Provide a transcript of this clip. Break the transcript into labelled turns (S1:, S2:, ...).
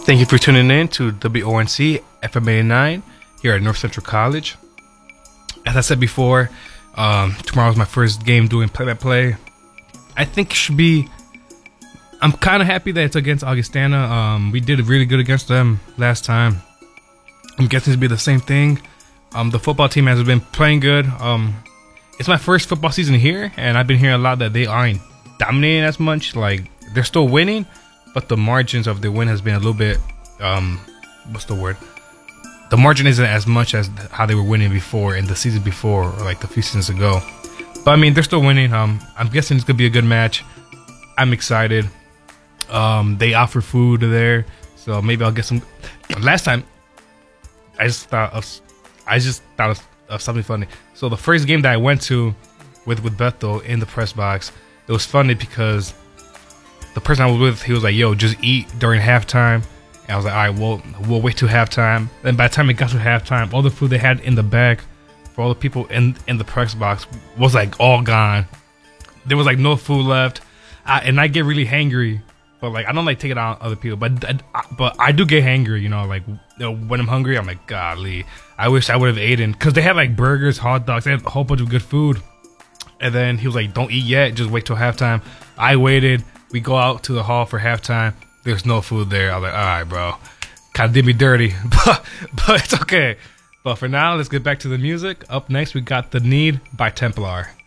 S1: Thank you for tuning in to WONC FM 89 here at North Central College. As I said before, tomorrow's my first game doing play-by-play. I think it should be... I'm kind of happy that it's against Augustana. We did really good against them last time. I'm guessing it'll be the same thing. The football team has been playing good. It's my first football season here, and I've been hearing a lot that they aren't dominating as much. Like, they're still winning, but the margins of the win has been a little bit, what's the word? The margin isn't as much as how they were winning before in the season before, or like the few seasons ago. But I mean, they're still winning. I'm guessing it's gonna be a good match. I'm excited. They offer food there, so maybe I'll get some. Last time, I just thought of something funny. So the first game that I went to with Bethel in the press box, it was funny because the person I was with, he was like, "Yo, just eat during halftime." And I was like, "All right, we'll wait till halftime." And by the time it got to halftime, all the food they had in the bag for all the people in the press box was like all gone. There was like no food left, and I get really hangry. But like, I don't like taking it on other people, but I do get hangry, you know. Like, when I'm hungry, I'm like, golly, I wish I would have eaten, because they had like burgers, hot dogs, they had a whole bunch of good food. And then he was like, "Don't eat yet, just wait till halftime." I waited. We go out to the hall for halftime. There's no food there. I was like, all right, bro, kind of did me dirty, but it's okay. But for now, let's get back to the music. Up next, we got "The Need" by Templar.